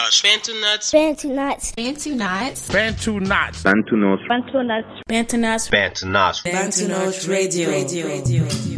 nuts. Bantu nuts. Bantu nuts. Bantu nuts. Bantu nuts. Bantu nuts. Bantu nuts. Bantu nuts. Bantu nuts. Bantu nuts Radio.